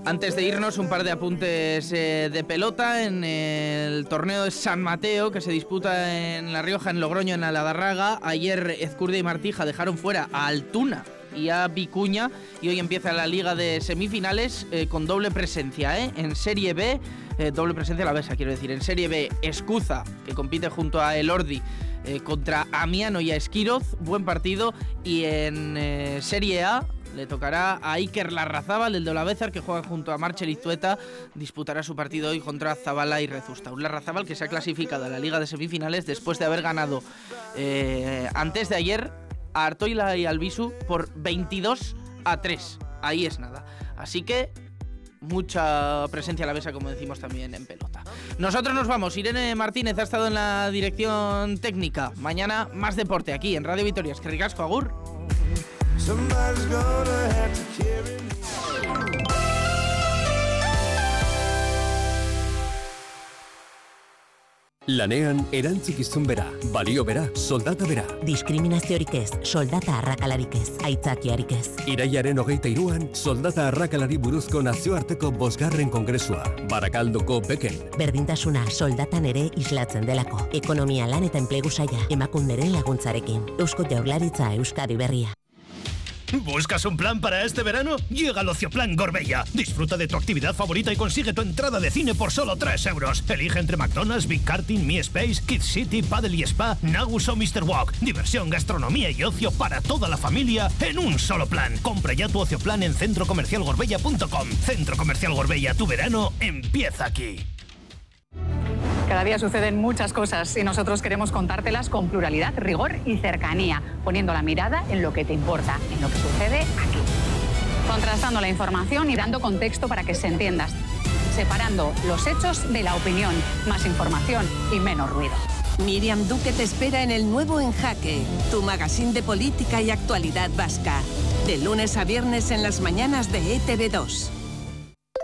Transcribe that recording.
Antes de irnos, un par de apuntes de pelota en el torneo de San Mateo que se disputa en La Rioja, en Logroño, en Aladarraga. Ayer Ezcurdia y Martija dejaron fuera a Altuna y a Vicuña y hoy empieza la liga de semifinales con doble presencia, en Serie B, doble presencia a la Besa, quiero decir. En Serie B, Escuza, que compite junto a Elordi contra Amiano y a Esquiroz, buen partido. Y en Serie A le tocará a Iker Larrazábal, el de Olavézar, que juega junto a Marcel Iztueta. Disputará su partido hoy contra Zabala y Rezusta. Un Larrazábal que se ha clasificado a la liga de semifinales después de haber ganado antes de ayer a Artoila y Albisu por 22-3. Ahí es nada. Así que mucha presencia a la Besa, como decimos también en pelota. Nosotros nos vamos. Irene Martínez ha estado en la dirección técnica. Mañana más deporte aquí en Radio Vitoria. Es que ricasco, agur. Somebody's gonna have to carry me. Lanean erantzukizun bera, balio bera, soldata bera. Diskriminaziorik ez, soldata arrakalarik ez, aitzakiarik ez. Iraiaren 23an, soldata arrakalari buruzko nazioarteko 5. kongresua, Barakaldoko Beken. Berdintasuna soldatan ere islatzen delako. Ekonomia, lan eta enplegu saila, emakunderen laguntzarekin. Eusko Jaurlaritza, Euskadi Berria. ¿Buscas un plan para este verano? Llega al Ocioplan Gorbella. Disfruta de tu actividad favorita y consigue tu entrada de cine por solo 3 euros. Elige entre McDonald's, Big Karting, Mi Space, Kids City, Paddle y Spa, Nagus o Mr. Walk. Diversión, gastronomía y ocio para toda la familia en un solo plan. Compra ya tu Ocioplan en centrocomercialgorbella.com. Centro Comercial Gorbella, tu verano empieza aquí. Cada día suceden muchas cosas y nosotros queremos contártelas con pluralidad, rigor y cercanía, poniendo la mirada en lo que te importa, en lo que sucede aquí. Contrastando la información y dando contexto para que se entienda, separando los hechos de la opinión, más información y menos ruido. Miriam Duque te espera en el nuevo En Jaque, tu magazine de política y actualidad vasca, de lunes a viernes en las mañanas de ETV2.